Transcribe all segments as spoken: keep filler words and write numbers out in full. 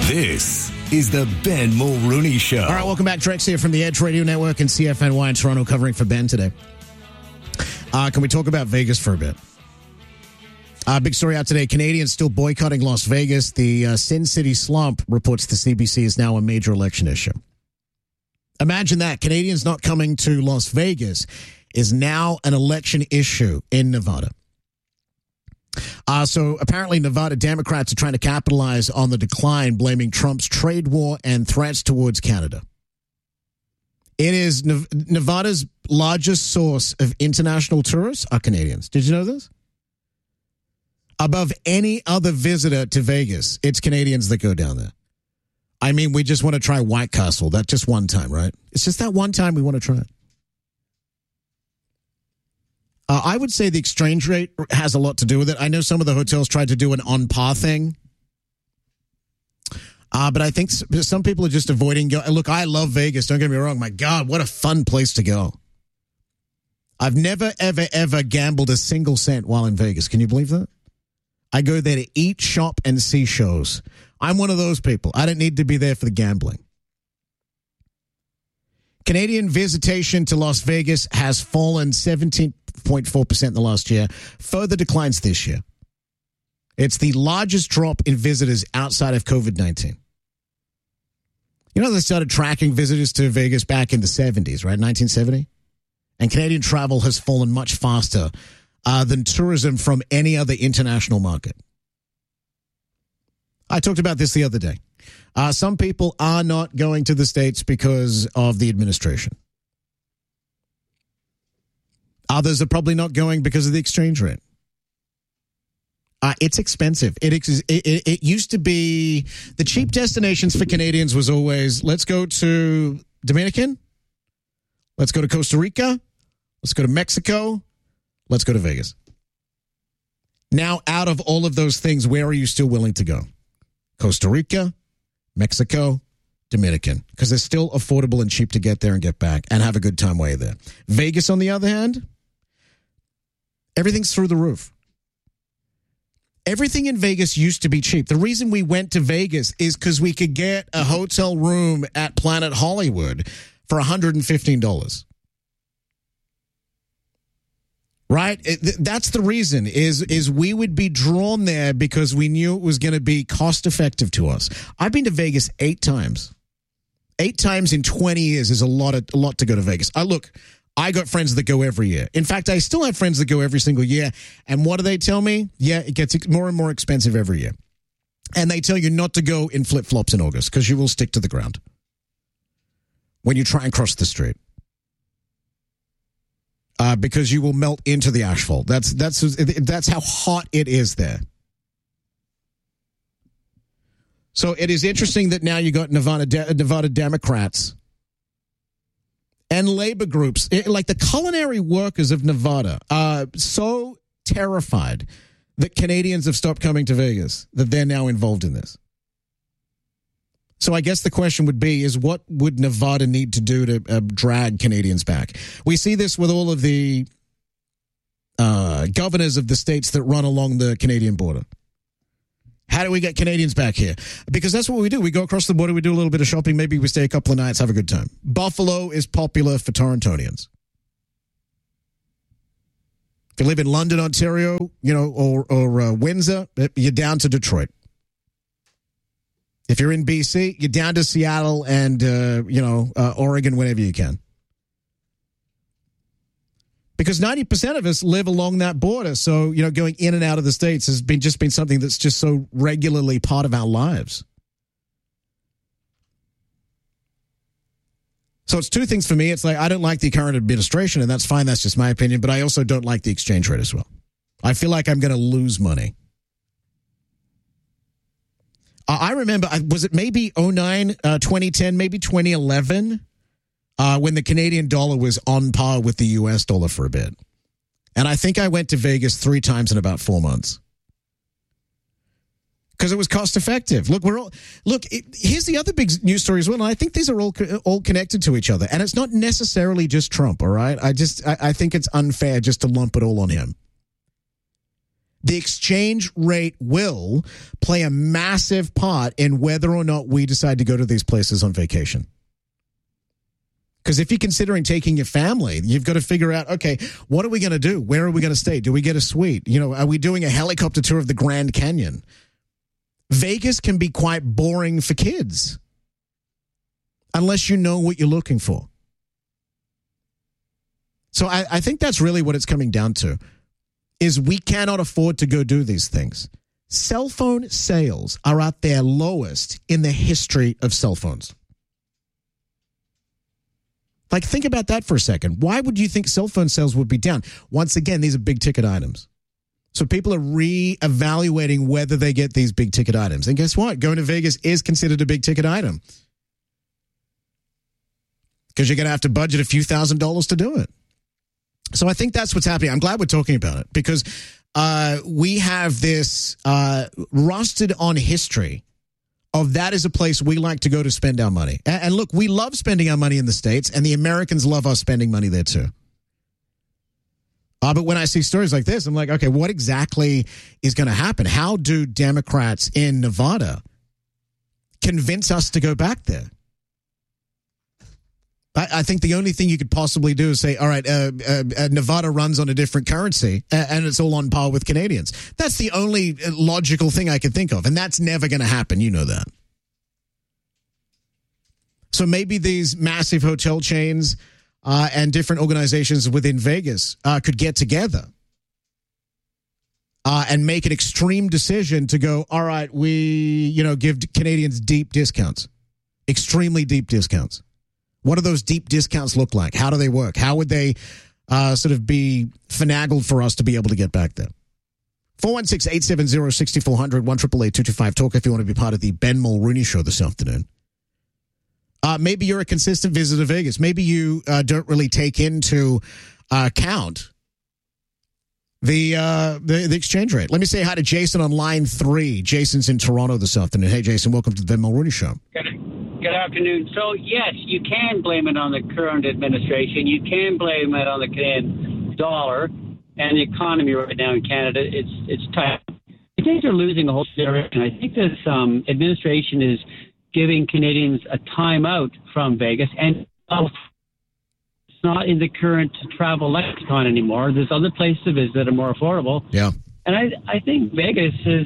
This is the Ben Mulrooney Show. All right, welcome back. Trex here from the Edge Radio Network and C F N Y in Toronto, covering for Ben today. Uh, can we talk about Vegas for a bit? Uh, big story out today. Canadians still boycotting Las Vegas. The uh, Sin City slump, reports the C B C, is now a major election issue. Imagine that. Canadians not coming to Las Vegas is now an election issue in Nevada. Uh, so apparently Nevada Democrats are trying to capitalize on the decline, blaming Trump's trade war and threats towards Canada. It is Nev- Nevada's largest source of international tourists are Canadians. Did you know this? Above any other visitor to Vegas, it's Canadians that go down there. I mean, we just want to try White Castle. That just one time, right? It's just that one time we want to try it. Uh, I would say the exchange rate has a lot to do with it. I know some of the hotels tried to do an on-par thing. Uh, but I think some people are just avoiding. Go- Look, I love Vegas. Don't get me wrong. My God, what a fun place to go. I've never, ever, ever gambled a single cent while in Vegas. Can you believe that? I go there to eat, shop, and see shows. I'm one of those people. I don't need to be there for the gambling. Canadian visitation to Las Vegas has fallen seventeen point four percent in the last year. Further declines this year. It's the largest drop in visitors outside of COVID nineteen. You know, they started tracking visitors to Vegas back in the seventies, right? nineteen seventy? And Canadian travel has fallen much faster uh, than tourism from any other international market. I talked about this the other day. Uh, some people are not going to the States because of the administration. Others are probably not going because of the exchange rate. Uh, it's expensive. It, it, it it used to be the cheap destinations for Canadians was always, let's go to Dominican, let's go to Costa Rica, let's go to Mexico, let's go to Vegas. Now, out of all of those things, where are you still willing to go? Costa Rica, Mexico, Dominican, because they're still affordable and cheap to get there and get back and have a good time while you're there. Vegas, on the other hand, everything's through the roof. Everything in Vegas used to be cheap. The reason we went to Vegas is because we could get a hotel room at Planet Hollywood for one hundred fifteen dollars. Right? It, that's the reason, is, is we would be drawn there because we knew it was going to be cost effective to us. I've been to Vegas eight times. Eight times in twenty years is a lot of, a lot to go to Vegas. I look, I got friends that go every year. In fact, I still have friends that go every single year. And what do they tell me? Yeah, it gets more and more expensive every year. And they tell you not to go in flip-flops in August because you will stick to the ground when you try and cross the street. Uh, because you will melt into the asphalt. That's that's that's how hot it is there. So it is interesting that now you got Nevada De- Nevada Democrats and labor groups, it, like the culinary workers of Nevada, are so terrified that Canadians have stopped coming to Vegas that they're now involved in this. So I guess the question would be, is what would Nevada need to do to uh, drag Canadians back? We see this with all of the uh, governors of the states that run along the Canadian border. How do we get Canadians back here? Because that's what we do. We go across the border, we do a little bit of shopping, maybe we stay a couple of nights, have a good time. Buffalo is popular for Torontonians. If you live in London, Ontario, you know, or, or uh, Windsor, you're down to Detroit. If you're in B C, you're down to Seattle and, uh, you know, uh, Oregon whenever you can. Because ninety percent of us live along that border. So, you know, going in and out of the States has been just been something that's just so regularly part of our lives. So it's two things for me. It's like, I don't like the current administration, and that's fine. That's just my opinion. But I also don't like the exchange rate as well. I feel like I'm going to lose money. I remember, was it maybe oh nine, uh, twenty ten, maybe twenty eleven, uh, when the Canadian dollar was on par with the U S dollar for a bit. And I think I went to Vegas three times in about four months. Because it was cost effective. Look, we're all, look, it, here's the other big news story as well. And I think these are all all connected to each other. And it's not necessarily just Trump, all right? I just, I, I think it's unfair just to lump it all on him. The exchange rate will play a massive part in whether or not we decide to go to these places on vacation. Because if you're considering taking your family, you've got to figure out, okay, what are we going to do? Where are we going to stay? Do we get a suite? You know, are we doing a helicopter tour of the Grand Canyon? Vegas can be quite boring for kids unless you know what you're looking for. So I, I think that's really what it's coming down to. Is we cannot afford to go do these things. Cell phone sales are at their lowest in the history of cell phones. Like, think about that for a second. Why would you think cell phone sales would be down? Once again, these are big ticket items. So people are re-evaluating whether they get these big ticket items. And guess what? Going to Vegas is considered a big ticket item. Because you're going to have to budget a few thousand dollars to do it. So I think that's what's happening. I'm glad we're talking about it because uh, we have this uh, rusted on history of that is a place we like to go to spend our money. And, and look, we love spending our money in the States, and the Americans love us spending money there too. Uh, but when I see stories like this, I'm like, okay, what exactly is going to happen? How do Democrats in Nevada convince us to go back there? I think the only thing you could possibly do is say, all right, uh, uh, uh, Nevada runs on a different currency and it's all on par with Canadians. That's the only logical thing I could think of. And that's never going to happen. You know that. So maybe these massive hotel chains uh, and different organizations within Vegas uh, could get together uh, and make an extreme decision to go, all right, we, you know, give Canadians deep discounts, extremely deep discounts. What do those deep discounts look like? How do they work? How would they uh, sort of be finagled for us to be able to get back there? four one six, eight seven zero, six four zero zero, one eight eight eight, two two five, talk if you want to be part of the Ben Mulrooney Show this afternoon. Uh, maybe you're a consistent visitor to Vegas. Maybe you uh, don't really take into uh, account the, uh, the the exchange rate. Let me say hi to Jason on line three. Jason's in Toronto this afternoon. Hey, Jason, welcome to the Ben Mulrooney Show. Good afternoon. So, yes, you can blame it on the current administration. You can blame it on the Canadian dollar and the economy right now in Canada. It's it's tight. I think they're losing a whole generation. I think this um, administration is giving Canadians a time out from Vegas, and uh, it's not in the current travel lexicon anymore. There's other places to visit that are more affordable. Yeah. And I, I think Vegas is...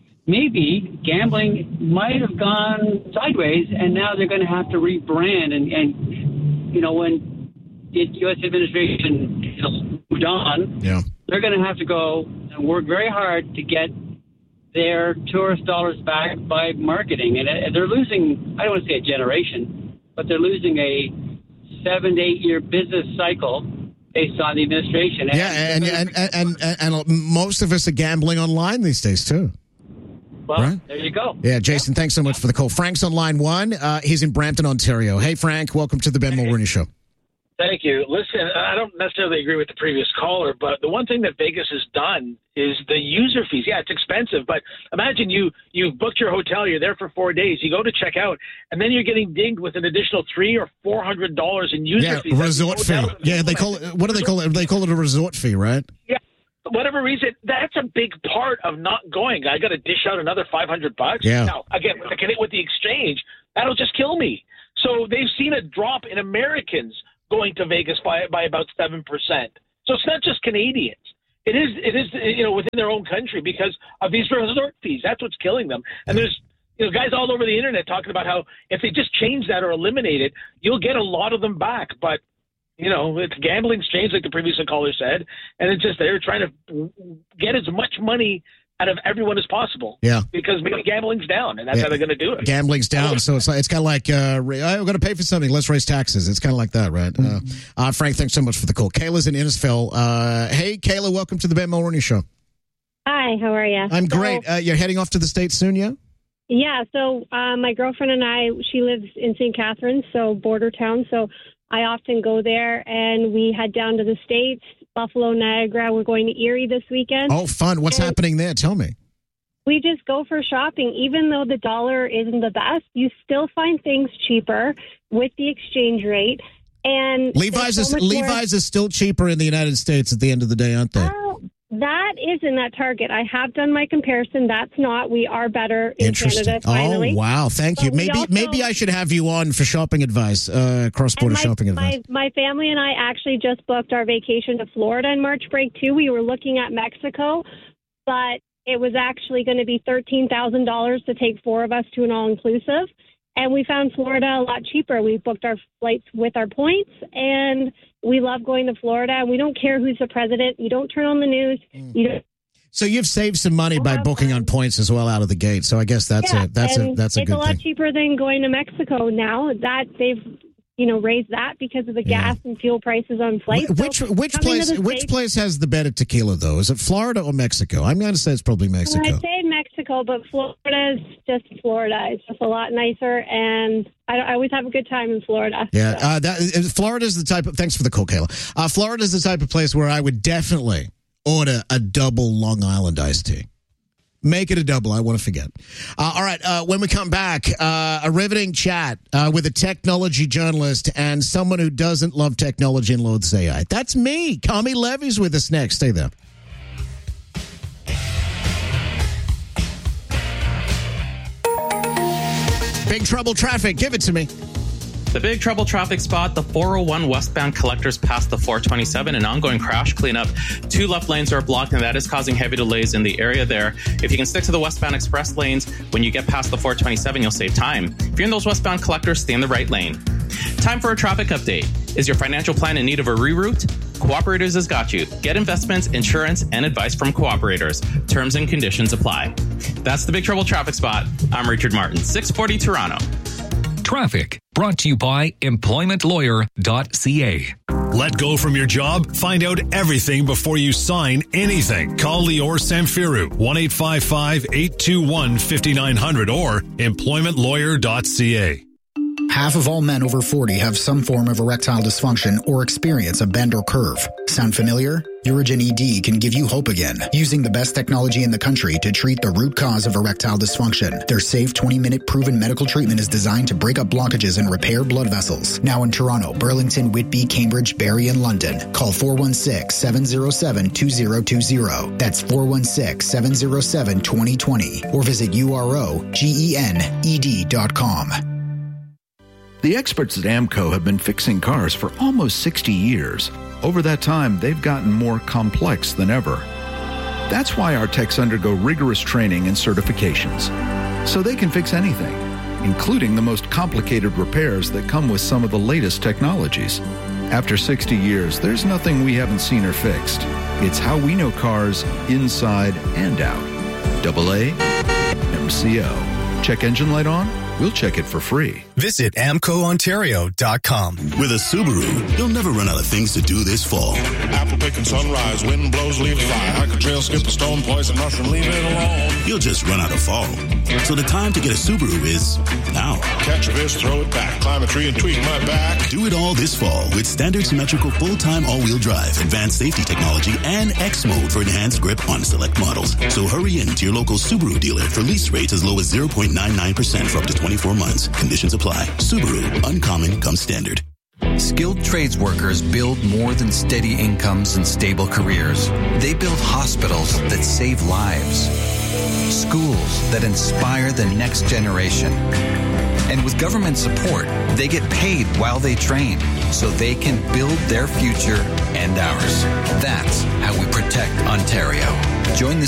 maybe gambling might have gone sideways, and now they're going to have to rebrand. And, and you know, when the U S administration moved on, yeah. they're going to have to go and work very hard to get their tourist dollars back by marketing. And they're losing, I don't want to say a generation, but they're losing a seven to eight year business cycle based on the administration. Yeah, and and, and, and, and, and most of us are gambling online these days, too. Well, right? There you go. Yeah, Jason, thanks so much for the call. Frank's on line one. Uh, he's in Brampton, Ontario. Hey, Frank, welcome to the Ben Mulrooney Show. Thank you. Listen, I don't necessarily agree with the previous caller, but the one thing that Vegas has done is the user fees. Yeah, it's expensive, but imagine you, you've booked your hotel, you're there for four days, you go to check out, and then you're getting dinged with an additional three or four hundred dollars in user yeah, fees. Resort fee. Yeah, they call it, what do they call it? They call it a resort fee, right? Yeah. Whatever reason, that's a big part of not going. I got to dish out another five hundred bucks. Yeah. Now, again, with the, with the exchange, that'll just kill me. So they've seen a drop in Americans going to Vegas by by about seven percent. So it's not just Canadians. It is it is you know within their own country because of these resort fees. That's what's killing them. And there's you know guys all over the internet talking about how if they just change that or eliminate it, you'll get a lot of them back. But you know, it's gambling exchange, like the previous caller said, and it's just they're trying to get as much money out of everyone as possible. Yeah. Because maybe gambling's down, and that's yeah. how they're going to do it. Gambling's down, so it's like, it's kind of like, uh, I'm going to pay for something, let's raise taxes. It's kind of like that, right? Mm-hmm. Uh, uh, Frank, thanks so much for the call. Kayla's in Innisfil. Uh, hey, Kayla, welcome to the Ben Mulrooney Show. Hi, how are you? I'm so, great. Uh, you're heading off to the States soon, yeah? Yeah, so uh, my girlfriend and I, she lives in Saint Catharines, so border town, so I often go there, and we head down to the States, Buffalo, Niagara. We're going to Erie this weekend. Oh, fun. What's and happening there? Tell me. We just go for shopping. Even though the dollar isn't the best, you still find things cheaper with the exchange rate. And Levi's, is, so Levi's is still cheaper in the United States at the end of the day, aren't they? Uh, That is in that Target. I have done my comparison. That's not. We are better in Interesting. Canada, finally. Oh, wow. Thank But you. we Maybe also- maybe I should have you on for shopping advice, uh, cross-border my, shopping advice. My, my family and I actually just booked our vacation to Florida in March break, too. We were looking at Mexico, but it was actually going to be thirteen thousand dollars to take four of us to an all-inclusive. And we found Florida a lot cheaper. We booked our flights with our points, and we love going to Florida. And we don't care who's the president. You don't turn on the news. Mm. You don't. So you've saved some money by have booking fun. on points as well out of the gate. So I guess that's yeah, a that's a and that's a it's good a lot thing. cheaper than going to Mexico now. That they've you know raised that because of the Yeah. gas and fuel prices on flights. Which So which coming place to the which States- place has the better tequila though? Is it Florida or Mexico? I'm going to say it's probably Mexico. I'd say Mexico, but Florida is just Florida. It's just a lot nicer, and I, I always have a good time in Florida. Yeah, So. uh, that Florida's the type of. Thanks for the call, Kayla. Uh, Florida's the type of place where I would definitely order a double Long Island iced tea. Make it a double. I want to forget. Uh, all right. Uh, when we come back, uh, a riveting chat uh, with a technology journalist and someone who doesn't love technology and loathes A I. That's me. Kami Levy's with us next. Stay there. Big trouble traffic. Give it to me. The big trouble traffic spot, the four oh one westbound collectors past the four twenty-seven, an ongoing crash cleanup. Two left lanes are blocked, and that is causing heavy delays in the area there. If you can stick to the westbound express lanes, when you get past the four twenty-seven, you'll save time. If you're in those westbound collectors, stay in the right lane. Time for a traffic update. Is your financial plan in need of a reroute? Cooperators has got you. Get investments, insurance, and advice from Cooperators. Terms and conditions apply. That's the Big Trouble Traffic Spot. I'm Richard Martin, six forty Toronto. Traffic brought to you by employment lawyer dot c a. Let go from your job? Find out everything before you sign anything. Call Lior Samfiru, one eight five five, eight two one, five nine zero zero or employment lawyer dot c a. Half of all men over forty have some form of erectile dysfunction or experience a bend or curve. Sound familiar? Urigen E D can give you hope again, using the best technology in the country to treat the root cause of erectile dysfunction. Their safe twenty-minute proven medical treatment is designed to break up blockages and repair blood vessels. Now in Toronto, Burlington, Whitby, Cambridge, Barrie, and London. Call four one six, seven zero seven, two zero two zero. That's four one six, seven zero seven, two zero two zero. Or visit U R O G E N E D dot com. The experts at AMCO have been fixing cars for almost sixty years. Over that time, they've gotten more complex than ever. That's why our techs undergo rigorous training and certifications, so they can fix anything, including the most complicated repairs that come with some of the latest technologies. After sixty years, there's nothing we haven't seen or fixed. It's how we know cars inside and out. Double A, M C O. Check engine light on? We'll check it for free. Visit amco ontario dot com. With a Subaru, you'll never run out of things to do this fall. Apple picking sunrise, wind blows, leaves fly. Hike a trail, skip a stone, poison mushroom, leave it alone. You'll just run out of fall. So the time to get a Subaru is now. Catch a fish, throw it back, climb a tree and tweak my back. Do it all this fall with standard symmetrical full-time all-wheel drive, advanced safety technology, and X mode for enhanced grip on select models. So hurry in to your local Subaru dealer for lease rates as low as zero point nine nine percent for up to twenty-four months. Conditions apply. Subaru, uncommon comes standard. Skilled trades workers build more than steady incomes and stable careers. They build hospitals that save lives, schools that inspire the next generation. And with government support, they get paid while they train so they can build their future and ours. That's how we protect Ontario. Join the